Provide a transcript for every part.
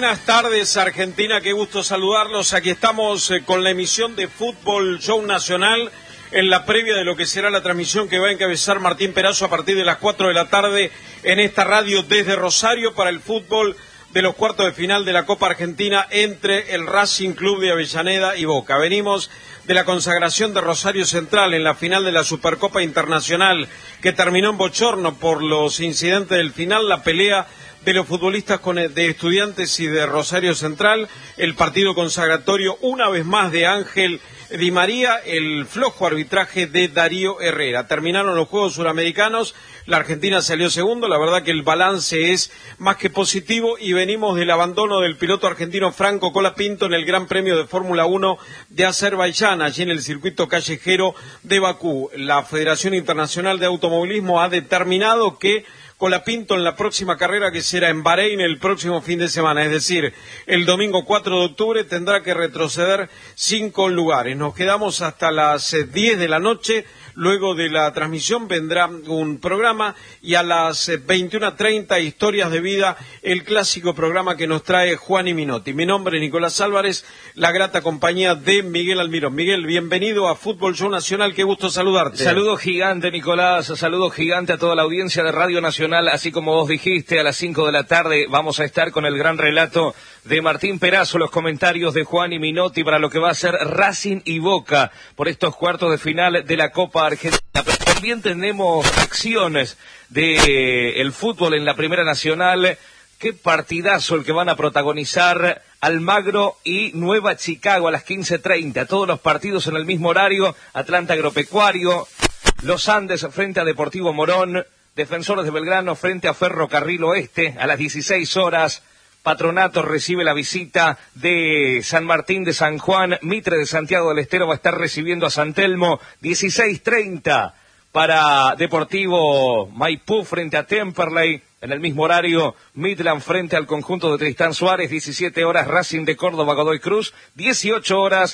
Buenas tardes, Argentina, qué gusto saludarlos. Aquí estamos con la emisión de Fútbol Show Nacional en la previa de lo que será la transmisión que va a encabezar Martín Perazo a partir de las 4 de la tarde en esta radio desde Rosario para el fútbol de los cuartos de final de la Copa Argentina entre el Racing Club de Avellaneda y Boca. Venimos de la consagración de Rosario Central en la final de la Supercopa Internacional que terminó en bochorno por los incidentes del final, la pelea de los futbolistas de Estudiantes y de Rosario Central, el partido consagratorio una vez más de Ángel Di María, el flojo arbitraje de Darío Herrera. Terminaron los Juegos Suramericanos, la Argentina salió segundo, la verdad que el balance es más que positivo y venimos del abandono del piloto argentino Franco Colapinto en el Gran Premio de Fórmula 1 de Azerbaiyán, allí en el circuito callejero de Bakú. La Federación Internacional de Automovilismo ha determinado que Colapinto en la próxima carrera, que será en Bahrein el próximo fin de semana, es decir, el domingo 4 de octubre, tendrá que retroceder 5 lugares. Nos quedamos hasta las 10 de la noche. Luego de la transmisión vendrá un programa y a las 21:30 Historias de Vida, el clásico programa que nos trae Juan y Minotti. Mi nombre es Nicolás Álvarez, la grata compañía de Miguel Almirón. Miguel, bienvenido a Fútbol Show Nacional, qué gusto saludarte. Saludo gigante, Nicolás, saludo gigante a toda la audiencia de Radio Nacional, así como vos dijiste, a las 5 de la tarde vamos a estar con el gran relato de Martín Perazo, los comentarios de Juan y Minotti para lo que va a ser Racing y Boca por estos cuartos de final de la Copa Argentina. Pero también tenemos acciones de el fútbol en la Primera Nacional. Qué partidazo el que van a protagonizar Almagro y Nueva Chicago a las 15:30. Todos los partidos en el mismo horario. Atlanta Agropecuario, Los Andes frente a Deportivo Morón, Defensores de Belgrano frente a Ferrocarril Oeste a las 16 horas. Patronato recibe la visita de San Martín de San Juan, Mitre de Santiago del Estero va a estar recibiendo a San Telmo, 16:30 para Deportivo Maipú frente a Temperley, en el mismo horario Midland frente al conjunto de Tristán Suárez, 17 horas Racing de Córdoba Godoy Cruz, 18 horas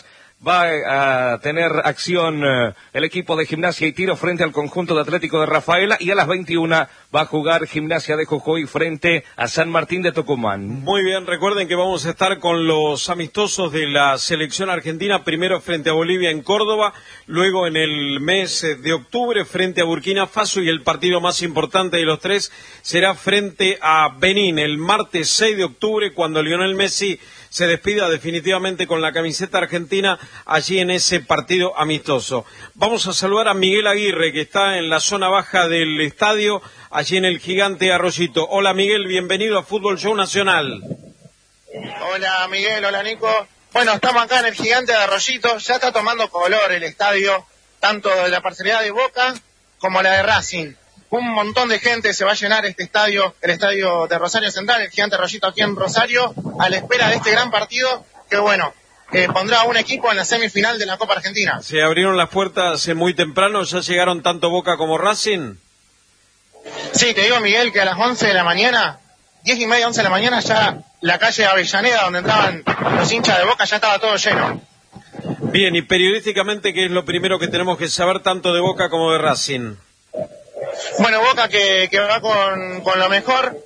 va a tener acción el equipo de Gimnasia y Tiro frente al conjunto de Atlético de Rafaela y a las 21 va a jugar Gimnasia de Jujuy frente a San Martín de Tucumán. Muy bien, recuerden que vamos a estar con los amistosos de la selección argentina, primero frente a Bolivia en Córdoba, luego en el mes de octubre frente a Burkina Faso y el partido más importante de los tres será frente a Benín el martes 6 de octubre cuando Lionel Messi se despida definitivamente con la camiseta argentina allí en ese partido amistoso. Vamos a saludar a Miguel Aguirre, que está en la zona baja del estadio, allí en el Gigante Arroyito. Hola Miguel, bienvenido a Fútbol Show Nacional. Hola Miguel, hola Nico. Bueno, estamos acá en el Gigante de Arroyito, ya está tomando color el estadio, tanto de la parcialidad de Boca como la de Racing. Un montón de gente se va a llenar este estadio, el estadio de Rosario Central, el Gigante Arroyito aquí en Rosario, a la espera de este gran partido que, bueno, pondrá a un equipo en la semifinal de la Copa Argentina. Se abrieron las puertas muy temprano, ya llegaron tanto Boca como Racing. Sí, te digo Miguel que a las 11 de la mañana, 10:30, 11 de la mañana, ya la calle Avellaneda, donde entraban los hinchas de Boca, ya estaba todo lleno. Bien, y periodísticamente, ¿qué es lo primero que tenemos que saber tanto de Boca como de Racing? Bueno, Boca que va con lo mejor,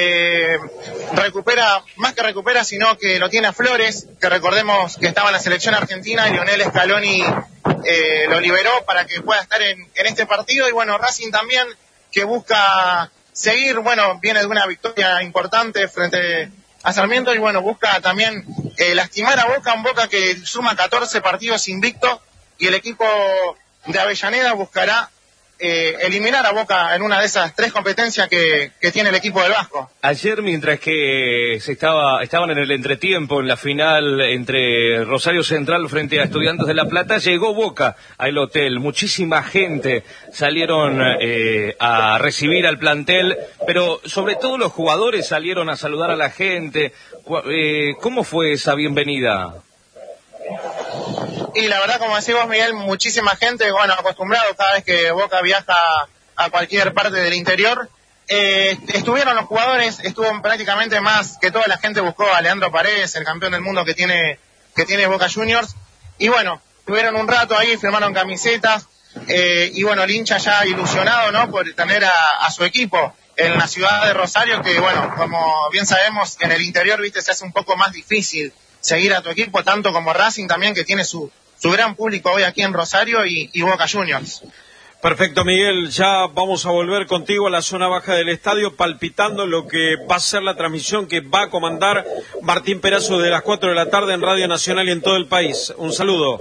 recupera, más que recupera, sino que lo tiene a Flores, que recordemos que estaba en la selección argentina y Lionel Scaloni lo liberó para que pueda estar en este partido. Y bueno, Racing también, que busca seguir, bueno, viene de una victoria importante frente a Sarmiento y bueno, busca también lastimar a Boca, un Boca que suma 14 partidos invicto y el equipo de Avellaneda buscará eliminar a Boca en una de esas tres competencias que tiene el equipo del Vasco. Ayer, mientras que estaban en el entretiempo en la final entre Rosario Central frente a Estudiantes de La Plata, llegó Boca al hotel. Muchísima gente salieron a recibir al plantel, pero sobre todo los jugadores salieron a saludar a la gente. ¿Cómo fue esa bienvenida? Y la verdad, como decís vos, Miguel, muchísima gente, bueno, acostumbrado cada vez que Boca viaja a cualquier parte del interior. Estuvieron los jugadores, estuvo prácticamente más que toda la gente, buscó a Leandro Paredes, el campeón del mundo que tiene Boca Juniors. Y bueno, estuvieron un rato ahí, firmaron camisetas, y bueno, el hincha ya ilusionado, ¿no?, por tener a su equipo en la ciudad de Rosario, que bueno, como bien sabemos, en el interior, viste, se hace un poco más difícil seguir a tu equipo, tanto como Racing también, que tiene su gran público hoy aquí en Rosario, y Boca Juniors. Perfecto, Miguel, ya vamos a volver contigo a la zona baja del estadio, palpitando lo que va a ser la transmisión que va a comandar Martín Perazo de las 4 de la tarde en Radio Nacional y en todo el país. Un saludo.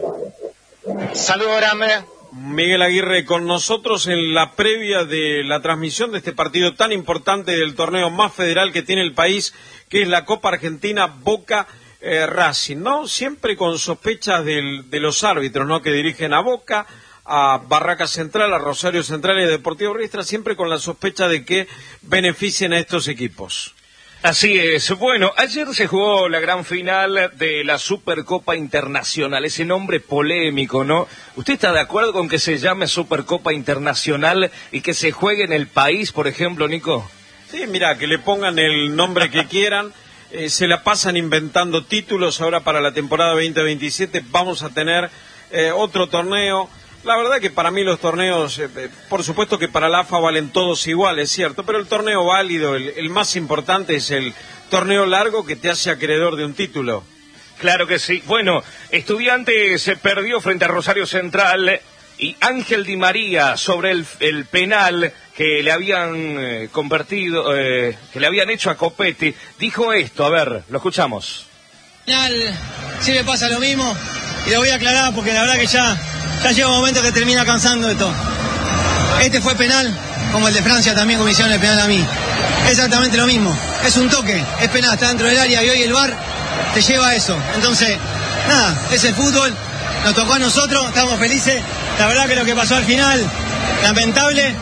Saludo grande. Miguel Aguirre con nosotros en la previa de la transmisión de este partido tan importante del torneo más federal que tiene el país, que es la Copa Argentina Boca Racing, ¿no? Siempre con sospechas de los árbitros, ¿no? Que dirigen a Boca, a Barraca Central, a Rosario Central y a Deportivo Riestra, siempre con la sospecha de que beneficien a estos equipos. Así es. Bueno, ayer se jugó la gran final de la Supercopa Internacional, ese nombre polémico, ¿no? ¿Usted está de acuerdo con que se llame Supercopa Internacional y que se juegue en el país, por ejemplo, Nico? Sí, mira, que le pongan el nombre que quieran, se la pasan inventando títulos. Ahora para la temporada 2027 vamos a tener otro torneo. La verdad que para mí los torneos, por supuesto que para la AFA valen todos iguales, ¿cierto? Pero el torneo válido, el más importante es el torneo largo que te hace acreedor de un título. Claro que sí. Bueno, Estudiantes se perdió frente a Rosario Central y Ángel Di María sobre el penal que le habían convertido, que le habían hecho a Copetti, dijo esto, a ver, lo escuchamos. Al final siempre pasa lo mismo y lo voy a aclarar porque la verdad que ya llega un momento que termina cansando de todo. Este fue penal, como el de Francia también, como hicieron el penal a mí. Exactamente lo mismo. Es un toque, es penal, está dentro del área y hoy el VAR te lleva a eso. Entonces, nada, es el fútbol, nos tocó a nosotros, estamos felices. La verdad que lo que pasó al final, lamentable.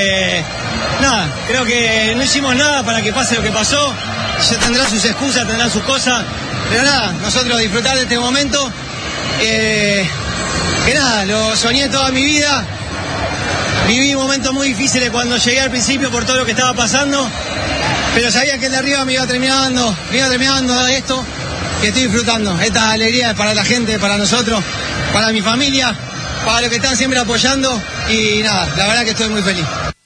Nada, creo que no hicimos nada para que pase lo que pasó. Ya tendrá sus excusas, tendrá sus cosas. Pero nada, nosotros disfrutar de este momento. Que nada, lo soñé toda mi vida, viví momentos muy difíciles cuando llegué al principio por todo lo que estaba pasando, pero sabía que el de arriba me iba terminando esto, que estoy disfrutando. Esta alegría es para la gente, para nosotros, para mi familia, para los que están siempre apoyando y nada, la verdad que estoy muy feliz.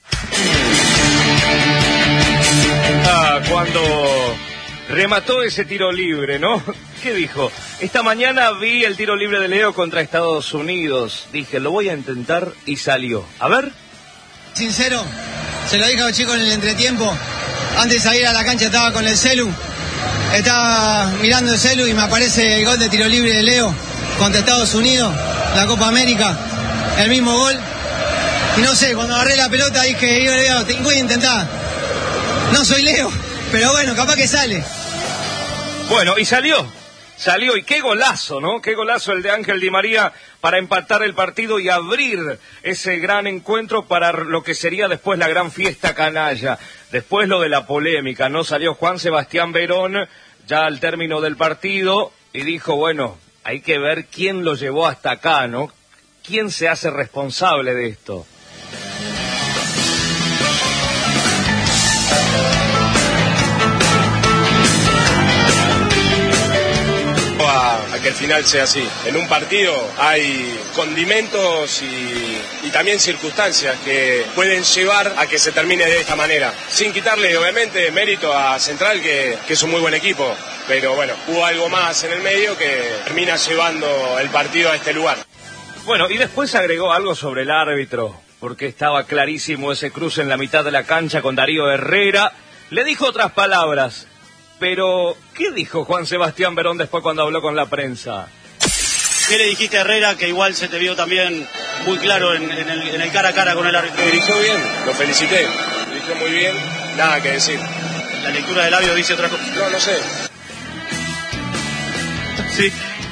Cuando remató ese tiro libre, ¿no? ¿Qué dijo? Esta mañana vi el tiro libre de Leo contra Estados Unidos. Dije, lo voy a intentar y salió. A ver. Sincero, se lo dije a los chicos en el entretiempo. Antes de salir a la cancha estaba con el celu. Estaba mirando el celu y me aparece el gol de tiro libre de Leo contra Estados Unidos, la Copa América. El mismo gol. Y no sé, cuando agarré la pelota dije, voy a intentar. No soy Leo, pero bueno, capaz que sale. Bueno, y salió, y qué golazo, ¿no? Qué golazo el de Ángel Di María para empatar el partido y abrir ese gran encuentro para lo que sería después la gran fiesta canalla. Después lo de la polémica, ¿no? Salió Juan Sebastián Verón ya al término del partido y dijo, bueno, hay que ver quién lo llevó hasta acá, ¿no? ¿Quién se hace responsable de esto? A que el final sea así. En un partido hay condimentos y también circunstancias que pueden llevar a que se termine de esta manera. Sin quitarle, obviamente, mérito a Central, que es un muy buen equipo. Pero bueno, hubo algo más en el medio que termina llevando el partido a este lugar. Bueno, y después agregó algo sobre el árbitro, porque estaba clarísimo ese cruce en la mitad de la cancha con Darío Herrera. Le dijo otras palabras. Pero, ¿qué dijo Juan Sebastián Verón después cuando habló con la prensa? ¿Qué le dijiste a Herrera, que igual se te vio también muy claro en el cara a cara con el árbitro? Dirigió bien, lo felicité, dirigió muy bien, nada que decir. ¿La lectura de labios dice otra cosa? No sé. Sí.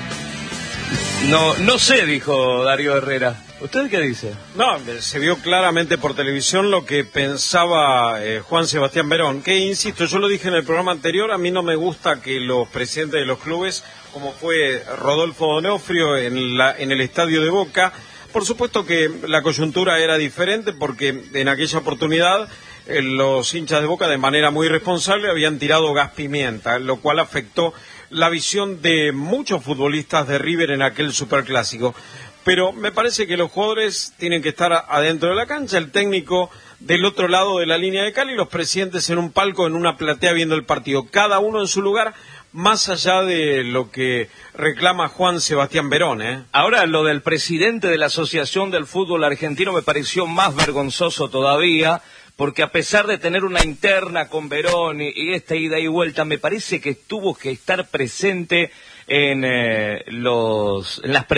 No sé, dijo Darío Herrera. ¿Usted qué dice? No, se vio claramente por televisión lo que pensaba Juan Sebastián Verón, que insisto, yo lo dije en el programa anterior, a mí no me gusta que los presidentes de los clubes, como fue Rodolfo Donofrio en el estadio de Boca, por supuesto que la coyuntura era diferente porque en aquella oportunidad los hinchas de Boca de manera muy responsable habían tirado gas pimienta, lo cual afectó la visión de muchos futbolistas de River en aquel superclásico. Pero me parece que los jugadores tienen que estar adentro de la cancha, el técnico del otro lado de la línea de cal y los presidentes en un palco, en una platea viendo el partido, cada uno en su lugar, más allá de lo que reclama Juan Sebastián Verón, ¿eh? Ahora, lo del presidente de la Asociación del Fútbol Argentino me pareció más vergonzoso todavía, porque a pesar de tener una interna con Verón y esta ida y vuelta, me parece que tuvo que estar presente en las